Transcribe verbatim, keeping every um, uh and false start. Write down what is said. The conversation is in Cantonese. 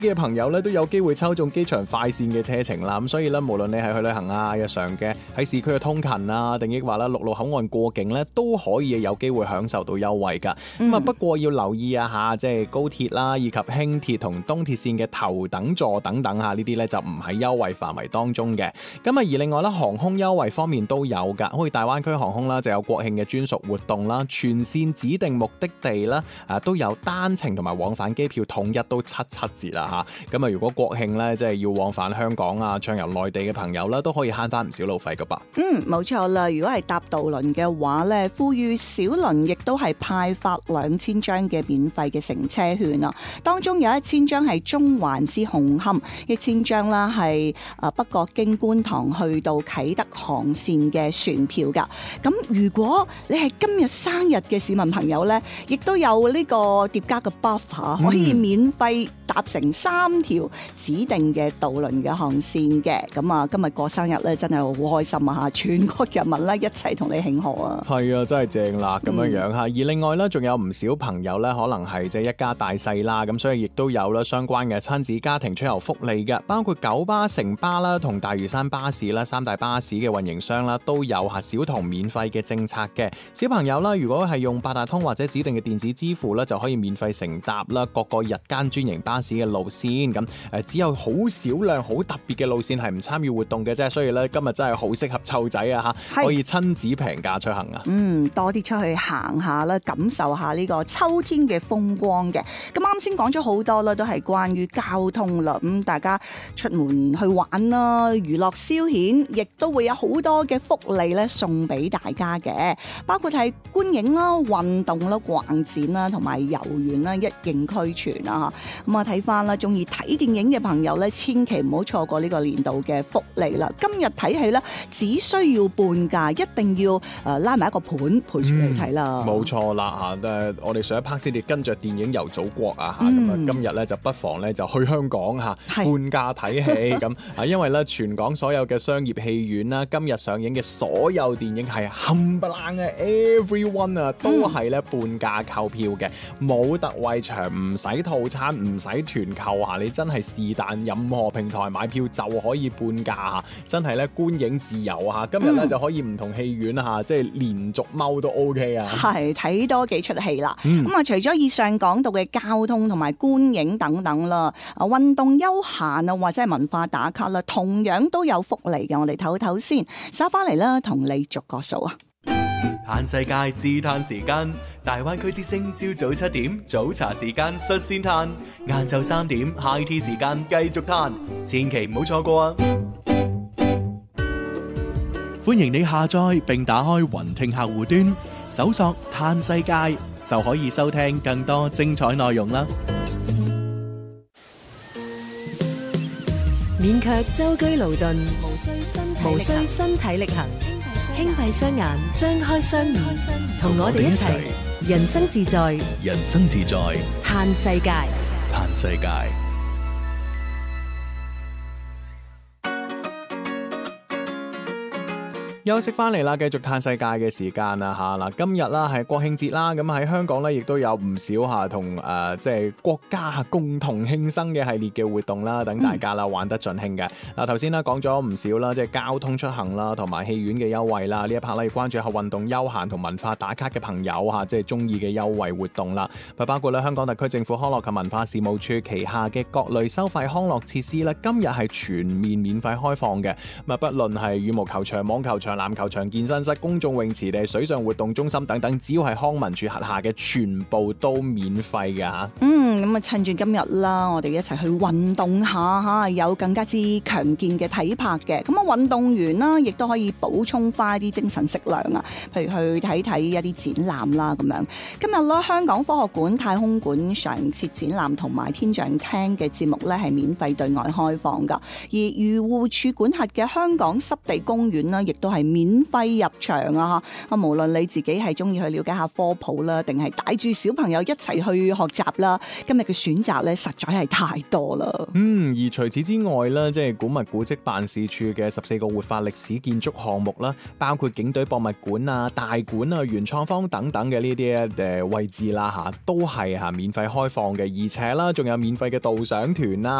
嘅朋友咧都有機會抽中機場快線嘅車程啦。咁所以咧，無論你係去旅行啊、日常嘅喺市區嘅通勤啊，定抑或咧陸路口岸過境咧，都可以有機會享受到優惠噶。咁啊、嗯，不過要留意啊吓，即係高鐵啦，以及輕鐵同東鐵線嘅頭等座等等吓，呢啲咧就唔喺優惠範圍當中嘅。咁啊，而另外咧，航空優惠方面都有噶，好似大灣區航空啦，就有國慶嘅專屬活動啦，全線指定目的地啦，啊都有單程同埋往返機票統一都七七折啦吓。咁啊，如果國慶咧即係要往返香港啊，暢遊內地嘅朋友咧，都可以慳翻唔少路費噶噃。 嗯，冇錯啦。如果係搭渡輪嘅話咧，富裕小輪亦都係派發兩千張嘅免費嘅乘車券啊，當中有一千張係中環至紅磡，一千張啦係誒北角經觀塘去到啟德航線嘅船票噶。咁如果你係今日生日嘅市民朋友咧，亦都有呢個疊加嘅 buff 吓，可以免費搭乘三條指定嘅渡輪嘅航線嘅。咁啊，今日過生日咧，真係好開心啊吓！全國人民咧一齊同你慶賀啊！ 係啊，真係正啦咁樣樣吓。而另外咧，仲有唔少朋友咧，可能係即係一家大細啦，咁所以亦都有啦相關嘅親子家庭出遊福利嘅，包括九巴、城巴啦同大嶼山巴士啦，三大巴士嘅運營商啦都有吓小童免費嘅政策嘅。小朋友啦，如果係用八達通或者指定嘅電子支付啦，就可以免費乘搭啦各個日間專營巴士嘅路線。咁誒，只有好少量好特別嘅路線係唔參與活動嘅啫，所以咧今日真係好適合湊仔啊吓，可以親子平價出行啊。 嗯，多啲出去行下啦，感受下呢個秋天嘅風光嘅。咁啱先講咗好多啦，都係關於交通啦。咁大家出門去玩啦，娛樂消遣，亦都會有好多嘅福利咧送俾大家嘅，包括係觀影啦、運動啦、逛展啦，同埋遊園啦，一應俱全啊！咁啊，睇翻啦，中意睇電影嘅朋友咧，千祈唔好錯過呢個年度嘅福利啦。今日睇戲咧，只需要半價，一定要誒拉埋一個盤陪住你睇啦。 冇錯啦嚇，誒我哋上一 part 先至跟着電影遊祖國啊嚇，咁啊、嗯、今日咧就不妨咧就去香港嚇半價睇戲咁啊，因為咧全港所有嘅商業戲院啦，今日上映嘅所有電影係冚唪唥嘅 everyone 啊，都係咧半價購票嘅，冇特惠場，唔使套餐，唔使團購嚇，你真係是但任何平台買票就可以半價嚇，真係咧觀影自由嚇，今日咧、嗯、就可以唔同戲院嚇，即係連續踎都 OK 啊， 係睇多幾出戲啦。咁、嗯、啊，除咗以上講到嘅交通同埋觀影等等啦，啊運動休閒啊或者係文化打卡啦，同樣都有福利嘅。我哋唞唞先，收翻嚟啦，同你逐個數啊！ 嘆世界自嘆時間，大灣區之聲朝早七點早茶時間率先嘆，晏晝三點 high tea 時間繼續嘆，千祈唔好錯過啊！ 歡迎你下載並打開雲聽客戶端，搜索嘆世界就可以收聽更多精彩內容啦！ 免卻舟車勞頓，無需身體無需身體力行，輕閉雙眼，張開雙耳，同我哋一齊人生自在， 人生自在， 嘆世界， 嘆世界。 休息翻嚟啦，繼續嘆世界嘅時間啦吓嗱，今日啦係國慶節啦，咁喺香港咧亦都有唔少吓同誒即係國家共同慶生嘅系列嘅活動啦，等大家啦玩得盡興嘅。嗱頭先啦講咗唔少啦，即係交通出行啦，同埋戲院嘅優惠啦，呢一 part 咧要關注下運動休閒同文化打卡嘅朋友吓，即係中意嘅優惠活動啦。包括咧香港特區政府康樂及文化事務處旗下嘅各類收費康樂設施咧，今日係全面免費開放嘅。咁啊，不論係羽毛球場、網球場、籃球場、健身室、公眾泳池定係水上活動中心等等，只要係康文署轄下嘅，全部都免費嘅吓。 嗯，咁啊趁住今日啦，我哋一齊去運動下吓，有更加之強健嘅體魄嘅。咁啊，運動員啦，亦都可以補充翻啲精神食糧啊。譬如去睇睇一啲展覽啦，咁樣。今日咧，香港科學館、太空館常設展覽同埋天象廳嘅節目咧，係免費對外開放噶。而漁護署管轄嘅香港濕地公園啦，亦都係係免費入場啊！啊，無論你自己係中意去了解下科普啦，定係帶住小朋友一齊去學習啦，今日嘅選擇咧實在係太多啦。 嗯，而除此之外咧，即係古物古蹟辦事處嘅十四個活化歷史建築項目啦，包括警隊博物館啊、大館啊、原創坊等等嘅呢啲誒位置啦嚇，都係嚇免費開放嘅，而且啦，仲有免費嘅導賞團啦。